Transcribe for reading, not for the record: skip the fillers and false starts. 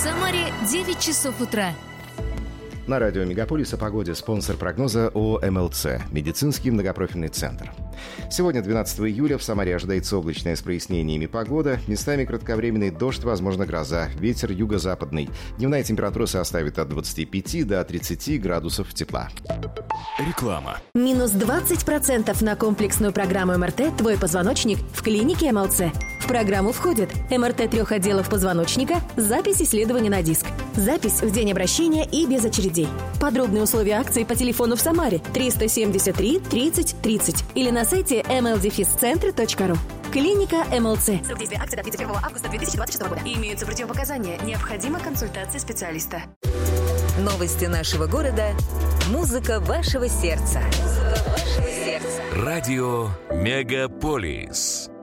Самаре 9 часов утра. На радио «Мегаполис» о погоде. Спонсор прогноза ООО «МЛЦ» – медицинский многопрофильный центр. Сегодня, 12 июля, в Самаре ожидается облачная с прояснениями погода. Местами кратковременный дождь, возможно, гроза. Ветер юго-западный. Дневная температура составит от 25 до 30 градусов тепла. Реклама. Минус 20% на комплексную программу МРТ «Твой позвоночник» в клинике МЛЦ. В программу входит МРТ 3 отделов позвоночника, запись исследования на диск, запись в день обращения и без очередей. Подробные условия акции по телефону в Самаре 373 30 30 или на сайте mldefiscentre.ru. Клиника МЛЦ. Срок действия акции до 31 августа 2026 года. Имеются противопоказания. Необходима консультация специалиста. Новости нашего города. Музыка вашего сердца. Радио «Мегаполис».